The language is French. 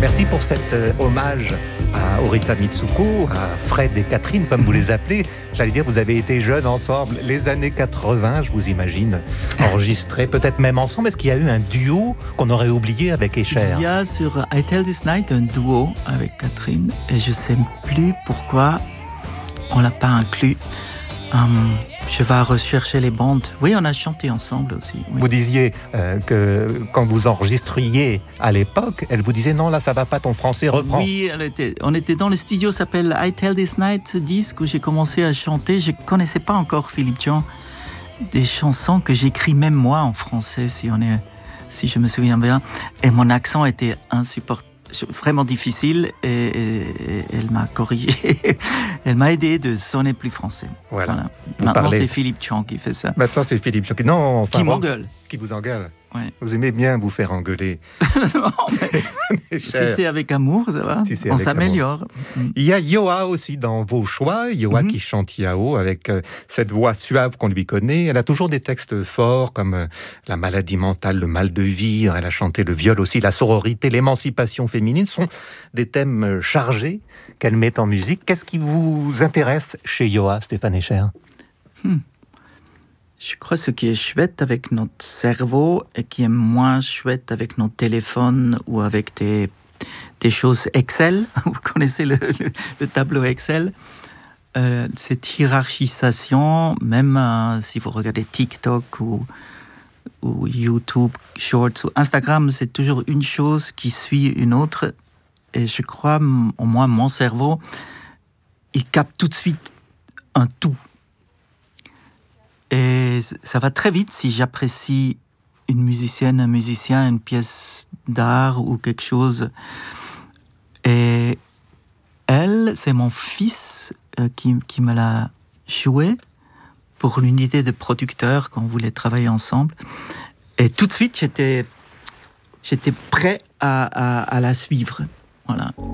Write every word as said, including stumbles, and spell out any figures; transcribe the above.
Merci pour cet euh, hommage à Orita Mitsuko, à Fred et Catherine, comme vous les appelez. J'allais dire, vous avez été jeunes ensemble, les années quatre-vingts, je vous imagine, enregistrés peut-être même ensemble. Est-ce qu'il y a eu un duo qu'on aurait oublié avec Escher? Il y a sur I Tell This Night un duo avec Catherine, et je ne sais plus pourquoi on ne l'a pas inclus. Um, je vais rechercher les bandes. Oui, on a chanté ensemble aussi. Oui. Vous disiez euh, que quand vous enregistriez à l'époque, elle vous disait non, là ça va pas, ton français reprend. Oui, elle était, on était dans le studio, ça s'appelle I Tell This Night, ce disque où j'ai commencé à chanter. Je connaissais pas encore Philippe Dion, des chansons que j'écris même moi en français, si on est, si je me souviens bien. Et mon accent était insupportable. Vraiment difficile et, et, et elle m'a corrigé, elle m'a aidé de sonner plus français. Voilà. voilà. Vous Maintenant parlez... c'est Philippe Chang qui fait ça. Maintenant c'est Philippe Chang qui non, enfin, qui m'engueule. Qui vous engueule. Ouais. Vous aimez bien vous faire engueuler. non, mais... si c'est avec amour, ça va. Si on s'améliore. Amour. Il y a Yoa aussi dans vos choix. Yoa mm-hmm. qui chante Yao avec euh, cette voix suave qu'on lui connaît. Elle a toujours des textes forts comme euh, la maladie mentale, le mal de vivre. Elle a chanté le viol aussi, la sororité, l'émancipation féminine. Ce sont des thèmes chargés qu'elle met en musique. Qu'est-ce qui vous intéresse chez Yoa, Stéphane Escher? hmm. Je crois que ce qui est chouette avec notre cerveau et qui est moins chouette avec nos téléphones ou avec des, des choses Excel, vous connaissez le, le, le tableau Excel, euh, cette hiérarchisation, même euh, si vous regardez TikTok ou, ou YouTube Shorts ou Instagram, c'est toujours une chose qui suit une autre. Et je crois, au moins mon cerveau, il capte tout de suite un tout. Et ça va très vite si j'apprécie une musicienne, un musicien, une pièce d'art ou quelque chose. Et elle, c'est mon fils euh, qui, qui me l'a joué pour l'unité de producteurs quand on voulait travailler ensemble. Et tout de suite, j'étais, j'étais prêt à, à, à la suivre. Voilà.